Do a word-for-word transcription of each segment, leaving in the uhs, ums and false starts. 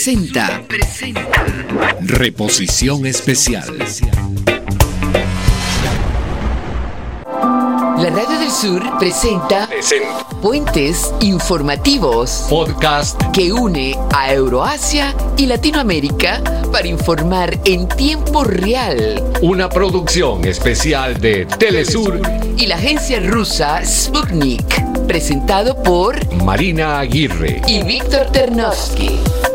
Presenta, presenta Reposición Especial. La Radio del Sur presenta, presenta Puentes Informativos, podcast que une a Euroasia y Latinoamérica para informar en tiempo real. Una producción especial de Telesur y la agencia rusa Sputnik. Presentado por Marina Aguirre y Víctor Ternovsky.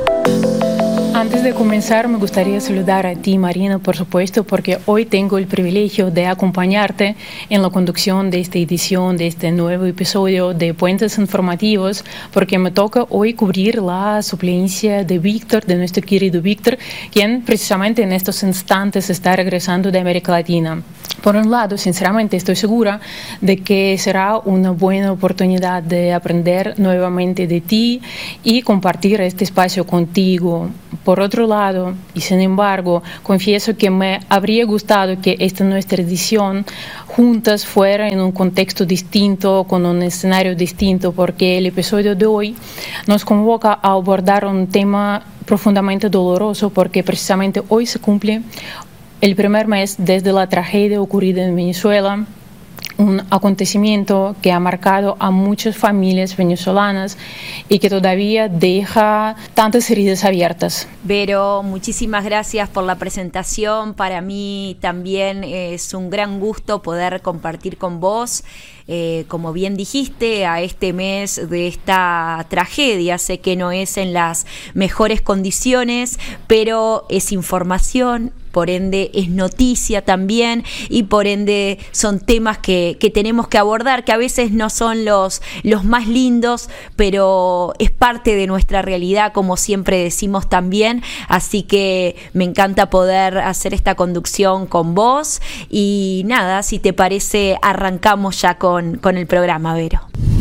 Antes de comenzar, me gustaría saludar a ti, Marina, por supuesto, porque hoy tengo el privilegio de acompañarte en la conducción de esta edición, de este nuevo episodio de Puentes Informativos, porque me toca hoy cubrir la suplencia de Víctor, de nuestro querido Víctor, quien precisamente en estos instantes está regresando de América Latina. Por un lado, sinceramente estoy segura de que será una buena oportunidad de aprender nuevamente de ti y compartir este espacio contigo. Por otro lado, y sin embargo, confieso que me habría gustado que esta nuestra edición juntas fuera en un contexto distinto, con un escenario distinto, porque el episodio de hoy nos convoca a abordar un tema profundamente doloroso, porque precisamente hoy se cumple el primer mes desde la tragedia ocurrida en Venezuela, un acontecimiento que ha marcado a muchas familias venezolanas y que todavía deja tantas heridas abiertas. Vero, muchísimas gracias por la presentación. Para mí también es un gran gusto poder compartir con vos, eh, como bien dijiste, a este mes de esta tragedia. Sé que no es en las mejores condiciones, pero es información, por ende es noticia también, y por ende son temas que, que tenemos que abordar, que a veces no son los, los más lindos, pero es parte de nuestra realidad, como siempre decimos también. Así que me encanta poder hacer esta conducción con vos, y nada, si te parece arrancamos ya con, con el programa, Vero.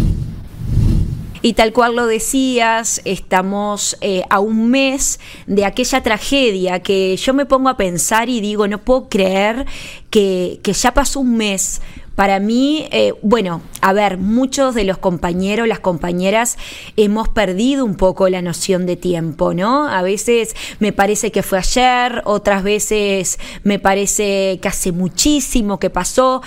Y tal cual lo decías, estamos eh, a un mes de aquella tragedia que yo me pongo a pensar y digo, no puedo creer que, que ya pasó un mes. Para mí, eh, bueno, a ver, muchos de los compañeros, las compañeras, hemos perdido un poco la noción de tiempo, ¿no? A veces me parece que fue ayer, otras veces me parece que hace muchísimo que pasó,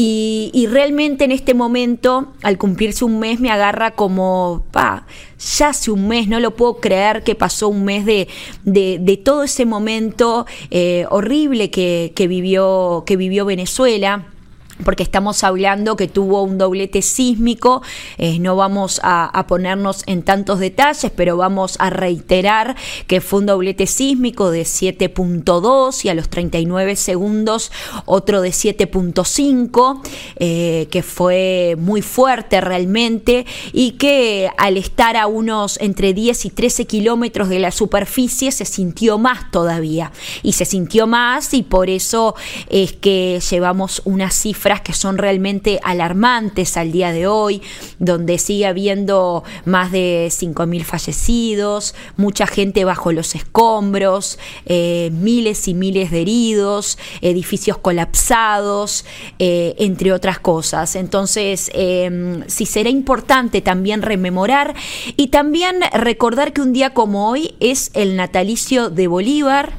y, y realmente en este momento, al cumplirse un mes, me agarra como, pa, ya hace un mes, no lo puedo creer que pasó un mes de, de, de todo ese momento eh, horrible que, que vivió, que vivió Venezuela. Porque estamos hablando que tuvo un doblete sísmico, eh, no vamos a, a ponernos en tantos detalles, pero vamos a reiterar que fue un doblete sísmico de siete punto dos y a los treinta y nueve segundos otro de siete punto cinco, eh, que fue muy fuerte realmente, y que al estar a unos entre diez y trece kilómetros de la superficie se sintió más todavía, y se sintió más, y por eso es que llevamos una cifra que son realmente alarmantes al día de hoy, donde sigue habiendo más de cinco mil fallecidos, mucha gente bajo los escombros, eh, miles y miles de heridos, edificios colapsados, eh, entre otras cosas. Entonces, eh, sí será importante también rememorar y también recordar que un día como hoy es el natalicio de Bolívar.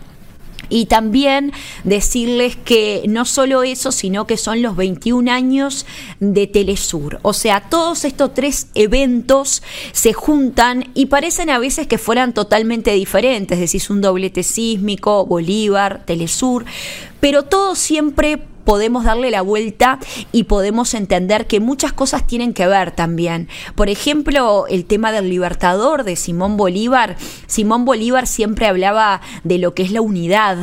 Y también decirles que no solo eso, sino que son los veintiún años de Telesur. O sea, todos estos tres eventos se juntan y parecen a veces que fueran totalmente diferentes. Decís un doblete sísmico, Bolívar, Telesur, pero todo siempre podemos darle la vuelta y podemos entender que muchas cosas tienen que ver también. Por ejemplo, el tema del Libertador de Simón Bolívar. Simón Bolívar siempre hablaba de lo que es la unidad,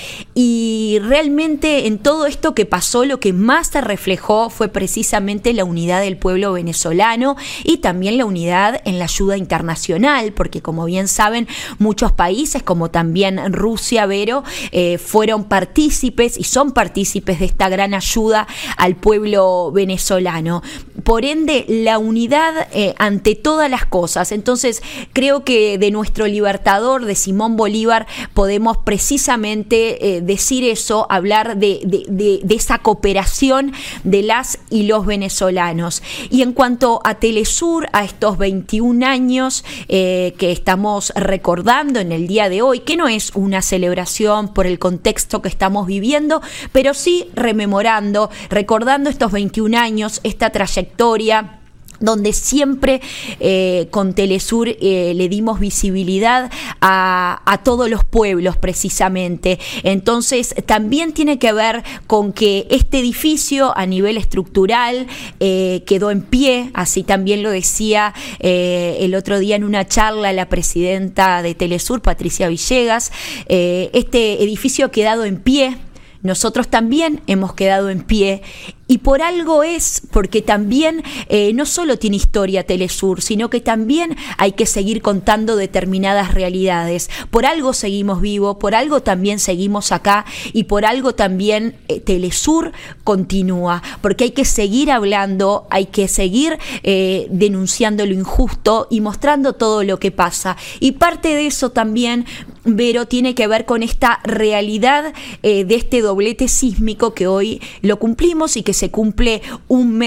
y realmente en todo esto que pasó lo que más se reflejó fue precisamente la unidad del pueblo venezolano y también la unidad en la ayuda internacional, porque como bien saben, muchos países como también Rusia, Vero, eh, fueron partícipes y son partícipes de esta gran ayuda al pueblo venezolano. Por ende, la unidad eh, ante todas las cosas. Entonces, creo que de nuestro Libertador, de Simón Bolívar, podemos precisamente eh, decir eso, hablar de, de, de, de esa cooperación de las y los venezolanos. Y en cuanto a Telesur, a estos veintiún años eh, que estamos recordando en el día de hoy, que no es una celebración por el contexto que estamos viviendo, pero sí rememorando, recordando estos veintiún años, esta trayectoria donde siempre eh, con Telesur eh, le dimos visibilidad a, a todos los pueblos precisamente. Entonces también tiene que ver con que este edificio a nivel estructural eh, quedó en pie, así también lo decía eh, el otro día en una charla la presidenta de Telesur, Patricia Villegas. Eh, este edificio ha quedado en pie, nosotros también hemos quedado en pie. Y por algo es, porque también eh, no solo tiene historia Telesur, sino que también hay que seguir contando determinadas realidades. Por algo seguimos vivos, por algo también seguimos acá y por algo también eh, Telesur continúa. Porque hay que seguir hablando, hay que seguir eh, denunciando lo injusto y mostrando todo lo que pasa. Y parte de eso también, Vero, tiene que ver con esta realidad eh, de este doblete sísmico que hoy lo cumplimos y que se cumple un mes